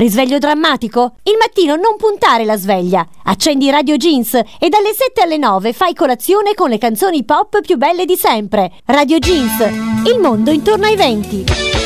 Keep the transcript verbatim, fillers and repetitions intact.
Risveglio drammatico? Il mattino non puntare la sveglia. Accendi Radio Jeans e dalle sette alle nove fai colazione con le canzoni pop più belle di sempre. Radio Jeans, il mondo intorno ai venti.